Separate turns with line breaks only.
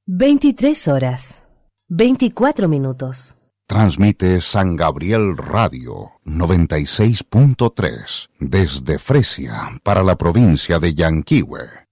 23 horas, 24 minutos.
Transmite San Gabriel Radio 96.3 desde Fresia para la provincia de Yanquihue.